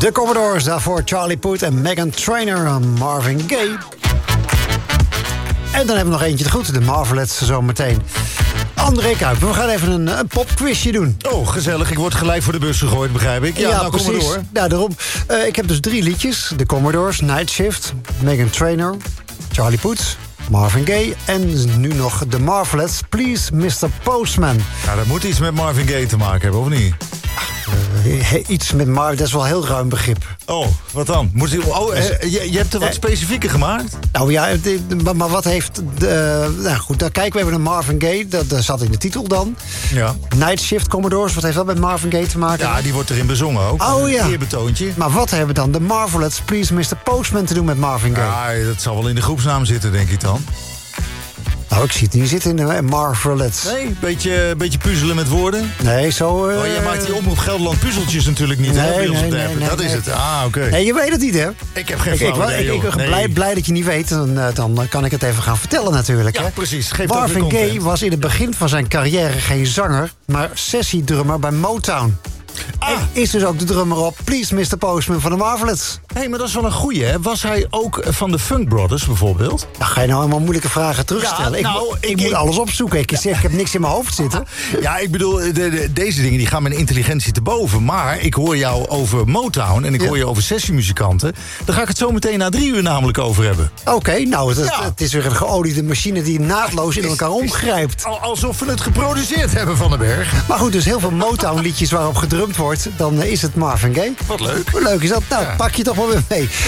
De Commodores, daarvoor Charlie Puth en Meghan Trainor, Marvin Gaye. En dan hebben we nog eentje te goed, de Marvelettes zometeen. André Kuiper, we gaan even een popquizje doen. Oh, gezellig. Ik word gelijk voor de bus gegooid, begrijp ik. Ja, nou, precies. Kom maar door. Ja, daarom. Ik heb dus 3 liedjes. De Commodores, Night Shift, Meghan Trainor, Charlie Puth, Marvin Gaye en nu nog de Marvelettes, Please Mr. Postman. Nou, dat moet iets met Marvin Gaye te maken hebben, of niet? Iets met Marvin, dat is wel een heel ruim begrip. Oh, wat dan? Je hebt er wat specifieker gemaakt? Nou ja, maar wat heeft... nou goed, dan kijken we even naar Marvin Gaye. Dat zat in de titel dan. Ja. Night Shift Commodores, wat heeft dat met Marvin Gaye te maken? Ja, die wordt erin bezongen ook. Oh ja. Een eerbetoontje. Maar wat hebben dan de Marvelettes, Please Mr. Postman te doen met Marvin Gaye? Ja, dat zal wel in de groepsnaam zitten, denk ik dan. Nou, ik zie het niet zitten in de Marvelettes. Nee, beetje puzzelen met woorden. Nee, zo... jij maakt die Omroep Gelderland puzzeltjes natuurlijk niet, hè? Bij ons op de app. Dat is het. Ah, oké. Nee, je weet het niet, hè? Ik heb geen flauw idee, joh. Ik ben blij dat je niet weet. Dan kan ik het even gaan vertellen natuurlijk. Ja, hè? precies. Geef Marvin Gaye was in het begin van zijn carrière geen zanger, maar sessiedrummer bij Motown. En is dus ook de drummer op Please Mr. Postman van de Marvelettes. Hé, maar dat is wel een goeie, hè? Was hij ook van de Funk Brothers, bijvoorbeeld? Dan ga je nou helemaal moeilijke vragen terugstellen. Ja, ik moet alles opzoeken. Ik heb niks in mijn hoofd zitten. Ja, ik bedoel, deze dingen die gaan mijn intelligentie te boven. Maar ik hoor jou over Motown en ik hoor je over sessiemuzikanten. Daar ga ik het zo meteen na 3 uur namelijk over hebben. Oké, nou, het is weer een geoliede machine die naadloos in elkaar omgrijpt. Alsof we het geproduceerd hebben, Van den Berg. Maar goed, dus heel veel Motown-liedjes waarop gedrumd wordt. Dan is het Marvin Gaye. Wat leuk. Hoe leuk is dat? Nou, pak je toch wel weer mee.